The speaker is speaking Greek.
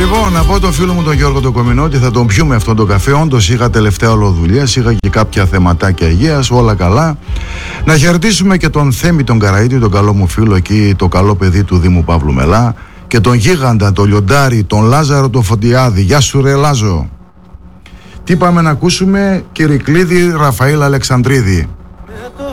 Λοιπόν, να πω τον φίλο μου τον Γιώργο τον Κομινό ότι θα τον πιούμε αυτόν τον καφέ. Όντως είχα τελευταία ολοδουλειές, είχα και κάποια θεματάκια υγείας, όλα καλά. Να χαιρετήσουμε και τον Θέμη τον Καραΐτη, τον καλό μου φίλο εκεί, το καλό παιδί του Δήμου Παύλου Μελά. Και τον Γίγαντα, τον Λιοντάρη, τον Λάζαρο τον Φωτιάδη. Γεια σου ρε Λάζο. Τι πάμε να ακούσουμε? Κυρικλίδη Ραφαήλ Αλεξανδρίδη.